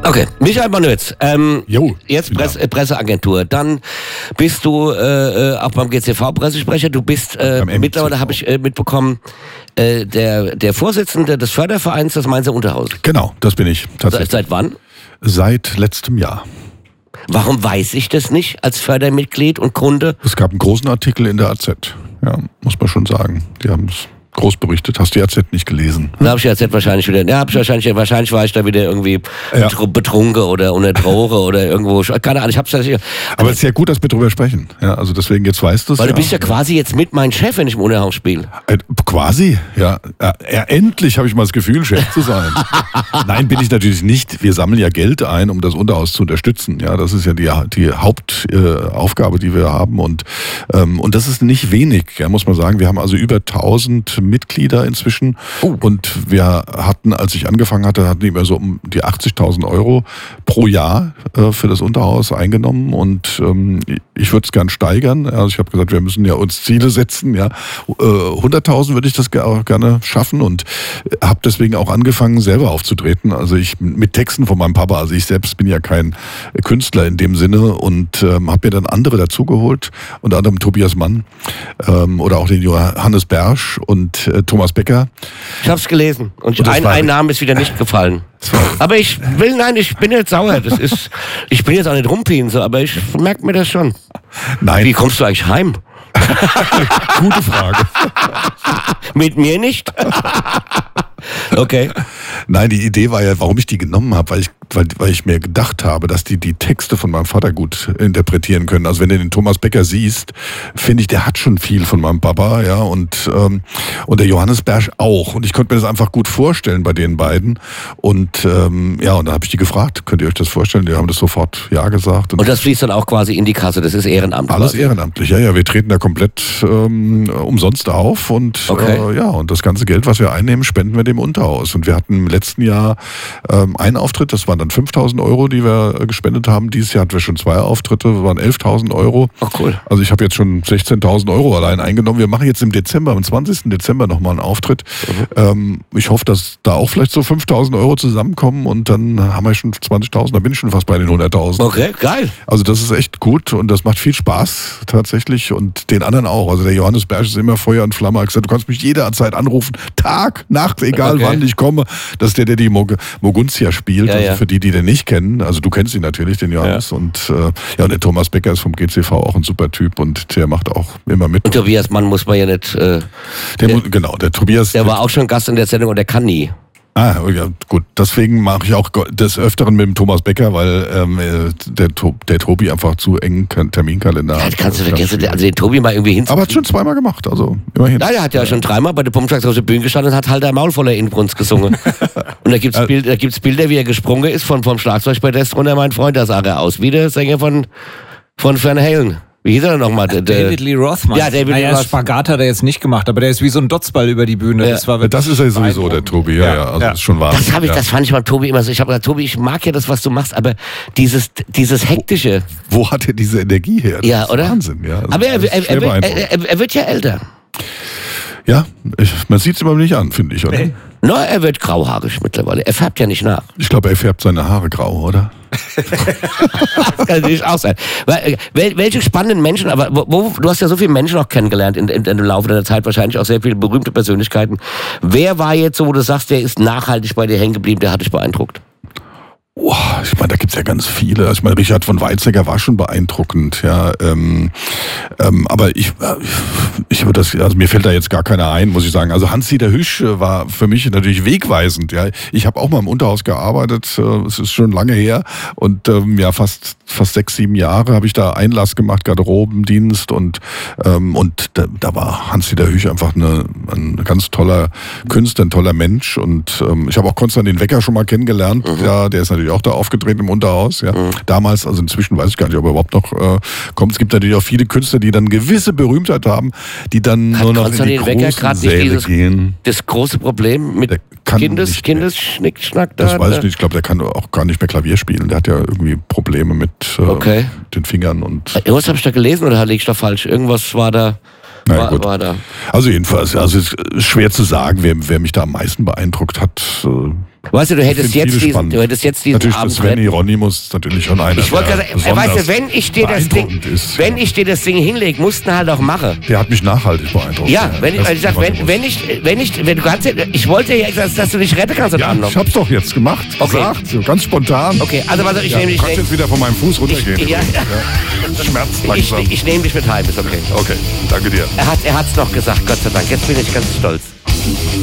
Okay, Michael Manötz, Jo, jetzt Presseagentur, dann bist du auch beim GCV Pressesprecher, du bist mittlerweile, habe ich mitbekommen, der Vorsitzende des Fördervereins des Mainzer Unterhauses. Genau, das bin ich tatsächlich. Seit wann? Seit letztem Jahr. Warum weiß ich das nicht als Fördermitglied und Kunde? Es gab einen großen Artikel in der AZ, ja, muss man schon sagen. Die haben es groß berichtet. Hast du die AZ nicht gelesen? Da habe ich die AZ wahrscheinlich wieder. Ja, wahrscheinlich war ich da wieder irgendwie betrunken oder unter Droge oder irgendwo. Keine Ahnung, ich hab's nicht. Aber es ist ja gut, dass wir drüber sprechen. Ja, also deswegen, jetzt weißt du es. Weil du bist ja quasi jetzt mit mein Chef, wenn ich im Unterhaus spiele. Quasi, ja. Endlich habe ich mal das Gefühl, Chef zu sein. Nein, bin ich natürlich nicht. Wir sammeln ja Geld ein, um das Unterhaus zu unterstützen. Ja, das ist ja die Hauptaufgabe, die wir haben. Und das ist nicht wenig, ja, muss man sagen. Wir haben also über 1000 Mitglieder inzwischen. Und wir hatten, als ich angefangen hatte, hatten wir so um die 80.000 Euro pro Jahr für das Unterhaus eingenommen. Und ich würde es gern steigern. Also ich habe gesagt, wir müssen ja uns Ziele setzen. Ja, 100.000 würde ich das gerne schaffen und habe deswegen auch angefangen, selber aufzutreten. Also ich mit Texten von meinem Papa. Also ich selbst bin ja kein Künstler in dem Sinne und habe mir dann andere dazugeholt, unter anderem Tobias Mann oder auch den Johannes Bersch und Thomas Becker. Ich habe es gelesen und ein Name ist wieder nicht gefallen. Aber ich bin jetzt sauer. Ich bin jetzt auch nicht rumpien, so, aber ich merke mir das schon. Nein. Wie kommst du eigentlich heim? Gute Frage. Mit mir nicht? Okay. Nein, die Idee war ja, warum ich die genommen habe, weil ich mir gedacht habe, dass die Texte von meinem Vater gut interpretieren können. Also wenn du den Thomas Becker siehst, finde ich, der hat schon viel von meinem Papa, ja, und der Johannes Bersch auch. Und ich konnte mir das einfach gut vorstellen bei den beiden. Und und dann habe ich die gefragt, könnt ihr euch das vorstellen? Die haben das sofort ja gesagt. Und das fließt dann auch quasi in die Kasse, das ist Ehrenamt? Alles ehrenamtlich, ja. Wir treten da komplett umsonst auf und und das ganze Geld, was wir einnehmen, spenden wir dem Unterhaus. Und wir hatten im letzten Jahr einen Auftritt, das waren dann 5.000 Euro, die wir gespendet haben. Dieses Jahr hatten wir schon 2 Auftritte, das waren 11.000 Euro. Ach cool. Also ich habe jetzt schon 16.000 Euro allein eingenommen. Wir machen jetzt im Dezember, am 20. Dezember nochmal einen Auftritt. Ich hoffe, dass da auch vielleicht so 5.000 Euro zusammenkommen und dann haben wir schon 20.000, da bin ich schon fast bei den 100.000. Okay, geil. Also das ist echt gut und das macht viel Spaß tatsächlich und den anderen auch. Also der Johannes Bersch ist immer Feuer und Flamme. Er hat gesagt, du kannst mich jederzeit anrufen, Tag, Nacht, egal wann ich komme. Das ist der die Moguntia spielt, also für die den nicht kennen. Also du kennst ihn natürlich, den Johannes. Und und der Thomas Becker ist vom GCV auch ein super Typ und der macht auch immer mit. Und Tobias Mann muss man ja nicht... der Tobias... Der war auch schon Gast in der Sendung und der kann nie. Ja, gut. Deswegen mache ich auch des Öfteren mit dem Thomas Becker, weil der Tobi einfach zu engen Terminkalender hat. Ja, kannst du vergessen, also den Tobi mal irgendwie Aber hat schon 2-mal gemacht, also immerhin. Ja, der hat ja schon 3-mal bei der Pumptracks auf der Bühne gestanden und hat halt der Maul voller Inbrunst gesungen. Und da gibt's Bilder, wie er gesprungen ist vom Schlagzeugpodest runter, mein Freund, da sah er aus wie der Sänger von Van Halen. Wie hieß er denn nochmal? David Lee Roth, Mann. Ja, David Lee Roth. Spagat hat er jetzt nicht gemacht, aber der ist wie so ein Dotzball über die Bühne. Ja. Das ist ja sowieso der Tobi, also das ist schon wahr. Das fand ich beim Tobi immer so. Ich habe gesagt, Tobi, ich mag ja das, was du machst, aber dieses Hektische. Wo hat er diese Energie her? Das ist oder? Wahnsinn, ja. Aber er wird ja älter. Ja, man sieht es immer nicht an, finde ich, oder? No, er wird grauhaarig mittlerweile. Er färbt ja nicht nach. Ich glaube, er färbt seine Haare grau, oder? Das kann natürlich auch sein. Welche spannenden Menschen, aber du hast ja so viele Menschen auch kennengelernt im Laufe deiner Zeit, wahrscheinlich auch sehr viele berühmte Persönlichkeiten. Wer war jetzt so, wo du sagst, der ist nachhaltig bei dir hängen geblieben, der hat dich beeindruckt? Ich meine, da gibt's ja ganz viele. Ich meine, Richard von Weizsäcker war schon beeindruckend, ja. Aber ich würde das, also mir fällt da jetzt gar keiner ein, muss ich sagen. Also Hans-Dieter Hüsch war für mich natürlich wegweisend, ja. Ich habe auch mal im Unterhaus gearbeitet, es ist schon lange her und fast 6-7 Jahre habe ich da Einlass gemacht, Garderobendienst und da war Hans-Dieter Hüsch einfach ein ganz toller Künstler, ein toller Mensch und ich habe auch Konstantin Wecker schon mal kennengelernt, ja, der ist natürlich auch da aufgetreten im Unterhaus, ja. Damals, also inzwischen weiß ich gar nicht, ob er überhaupt noch kommt. Es gibt natürlich auch viele Künstler, die dann gewisse Berühmtheit haben, die dann nur noch in die großen Säle gehen. Das große Problem mit Kindesschnickschnack da? Das weiß ich nicht. Ich glaube, der kann auch gar nicht mehr Klavier spielen. Der hat ja irgendwie Probleme mit den Fingern. Irgendwas habe ich da gelesen oder liege ich da falsch? Irgendwas war da... War da. Also jedenfalls, es ist schwer zu sagen, wer mich da am meisten beeindruckt hat. Weißt du, du hättest jetzt diesen natürlich Abend das Sven Hieronymus ist natürlich schon einer. Ich wollte gerade sagen, weißt du, wenn ich dir das Ding hinlege, musst du halt auch machen. Der hat mich nachhaltig beeindruckt. Ja, wenn ich wollte ja extra, dass du dich retten kannst. Ja, ich hab's doch jetzt gemacht. Okay. Gesagt, so ganz spontan. Okay, also was ich nehme dich. Du kannst jetzt wieder von meinem Fuß runtergehen. Schmerz langsam. Ich nehme dich mit heim, ist okay. Okay, danke dir. Er hat's noch gesagt, Gott sei Dank. Jetzt bin ich ganz stolz.